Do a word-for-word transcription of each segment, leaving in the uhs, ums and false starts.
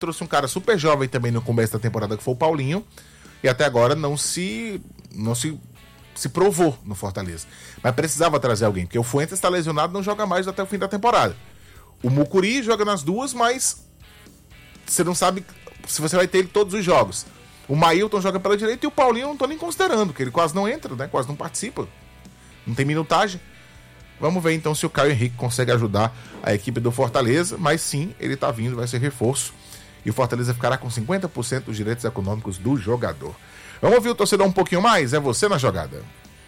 trouxe um cara super jovem também no começo da temporada, que foi o Paulinho, e até agora não se não se, se provou no Fortaleza. Mas precisava trazer alguém, porque o Fuentes está lesionado, não joga mais até o fim da temporada. O Mucuri joga nas duas, mas você não sabe se você vai ter ele todos os jogos. O Mailton joga pela direita e o Paulinho eu não tô nem considerando, porque ele quase não entra, né? Quase não participa. Não tem minutagem. Vamos ver então se o Caio Henrique consegue ajudar a equipe do Fortaleza, mas sim, ele tá vindo, vai ser reforço. E o Fortaleza ficará com cinquenta por cento dos direitos econômicos do jogador. Vamos ouvir o torcedor um pouquinho mais? É você na jogada.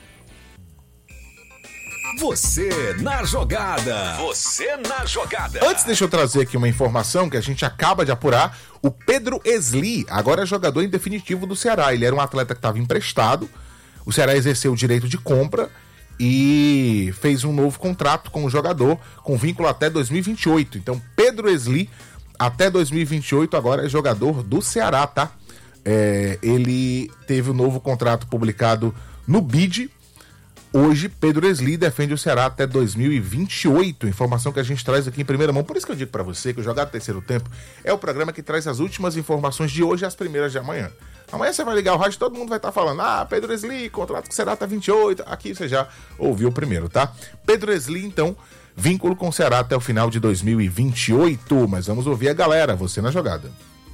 Você na jogada. Você na jogada. Antes, deixa eu trazer aqui uma informação que a gente acaba de apurar. O Pedro Esli agora é jogador em definitivo do Ceará. Ele era um atleta que estava emprestado. O Ceará exerceu o direito de compra e fez um novo contrato com o jogador, com vínculo até dois mil e vinte e oito. Então, Pedro Esli, até dois mil e vinte e oito, agora é jogador do Ceará, tá? É, ele teve um novo contrato publicado no B I D. Hoje, Pedro Esli defende o Ceará até dois mil e vinte e oito. Informação que a gente traz aqui em primeira mão. Por isso que eu digo pra você que o Jogada Terceiro Tempo é o programa que traz as últimas informações de hoje e as primeiras de amanhã. Amanhã você vai ligar o rádio e todo mundo vai estar falando: ah, Pedro Esli, contrato com o Ceará até vinte e oito. Aqui você já ouviu o primeiro, tá? Pedro Esli, então, vínculo com o Ceará até o final de dois mil e vinte e oito. Mas vamos ouvir a galera, você na jogada.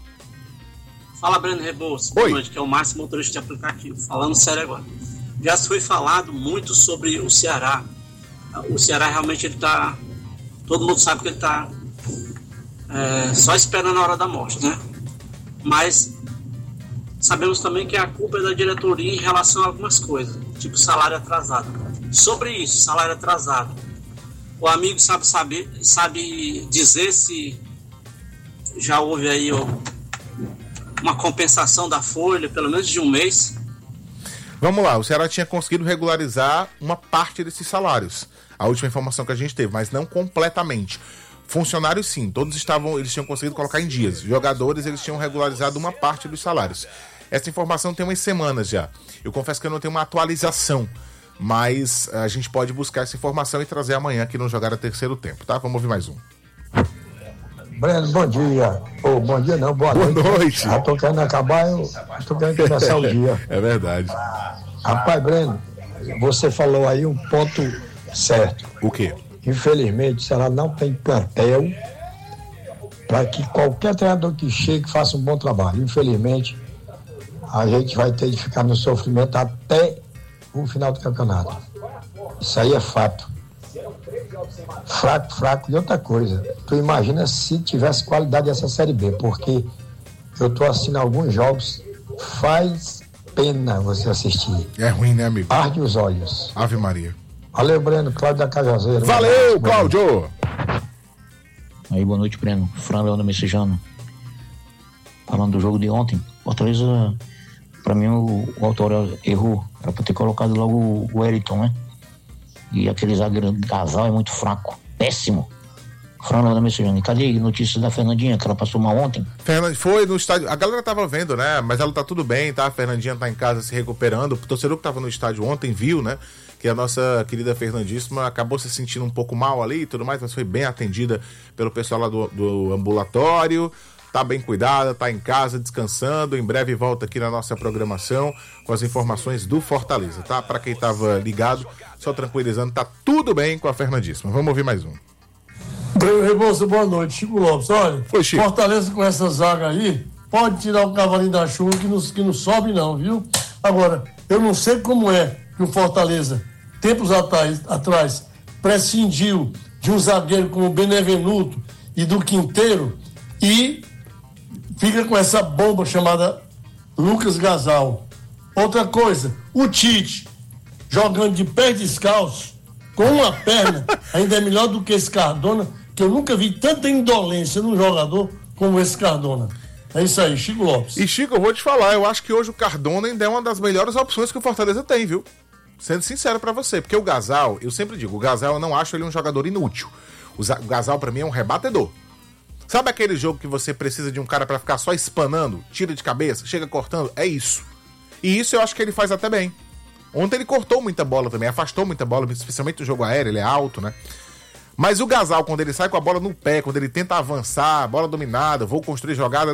Fala, Breno Rebouças. Boa noite, que é o Márcio, motorista de aplicativo. Falando sério agora. Já foi falado muito sobre o Ceará. O Ceará realmente ele tá... Todo mundo sabe que ele tá é, só esperando a hora da morte, né? Mas sabemos também que a culpa é da diretoria em relação a algumas coisas, tipo salário atrasado. Sobre isso, salário atrasado, o amigo sabe, saber, sabe dizer se já houve aí ó, uma compensação da folha, pelo menos de um mês? Vamos lá, o Ceará tinha conseguido regularizar uma parte desses salários. A última informação que a gente teve, mas não completamente. Funcionários sim, todos estavam, eles tinham conseguido colocar em dias. Jogadores, eles tinham regularizado uma parte dos salários. Essa informação tem umas semanas já. Eu confesso que eu não tenho uma atualização, mas a gente pode buscar essa informação e trazer amanhã aqui no Jogada Terceiro Tempo, tá? Vamos ouvir mais um. Breno, bom dia. Oh, bom dia não, boa, boa noite. noite. Já tô querendo acabar, eu tô querendo começar o dia. É verdade. Rapaz, Breno, você falou aí um ponto certo. O quê? Infelizmente, o Ceará não tem plantel para que qualquer treinador que chegue faça um bom trabalho. Infelizmente, a gente vai ter de ficar no sofrimento até o final do campeonato. Isso aí é fato. Fraco, fraco. E outra coisa, tu imagina se tivesse qualidade essa Série B, porque eu tô assistindo alguns jogos, faz pena você assistir. É ruim, né, amigo? Arde os olhos. Ave Maria. Valeu, Breno, Cláudio da Cajazeira. Valeu, Cláudio! Aí, boa noite, Breno. Fran Leão da Messejana. Falando do jogo de ontem, Fortaleza, pra mim, o, o autor errou. Era pra ter colocado logo o, o Wellington, né? E aquele zagueiro de Casal é muito fraco. Péssimo. Fran Leão da Messejana. E cadê a notícia da Fernandinha, que ela passou mal ontem? Fernand... Foi no estádio. A galera tava vendo, né? Mas ela tá tudo bem, tá? A Fernandinha tá em casa se recuperando. O torcedor que tava no estádio ontem viu, né? Que a nossa querida Fernandíssima acabou se sentindo um pouco mal ali e tudo mais, mas foi bem atendida pelo pessoal lá do, do ambulatório, tá bem cuidada, tá em casa, descansando, em breve volta aqui na nossa programação com as informações do Fortaleza, tá? Pra quem tava ligado, só tranquilizando, tá tudo bem com a Fernandíssima. Vamos ouvir mais um. Breno Rebouças, boa noite. Chico Lopes, olha, Foi, Chico. Fortaleza com essa zaga aí, pode tirar o cavalinho da chuva que não, que não sobe não, viu? Agora, eu não sei como é que o Fortaleza, tempos atrás, atrás, prescindiu de um zagueiro como o Benevenuto e do Quinteiro e fica com essa bomba chamada Lucas Gasal. Outra coisa, o Tite jogando de pé descalço, com uma perna, ainda é melhor do que esse Cardona, que eu nunca vi tanta indolência num jogador como esse Cardona. É isso aí, Chico Lopes. E Chico, eu vou te falar, eu acho que hoje o Cardona ainda é uma das melhores opções que o Fortaleza tem, viu? Sendo sincero pra você, porque o Gasal, eu sempre digo, o Gasal eu não acho ele um jogador inútil. O Gasal pra mim é um rebatedor. Sabe aquele jogo que você precisa de um cara pra ficar só espanando, tira de cabeça, chega cortando? É isso. E isso eu acho que ele faz até bem. Ontem ele cortou muita bola também, afastou muita bola, especialmente no jogo aéreo, ele é alto, né? Mas o Gasal, quando ele sai com a bola no pé, quando ele tenta avançar, bola dominada, vou construir jogada,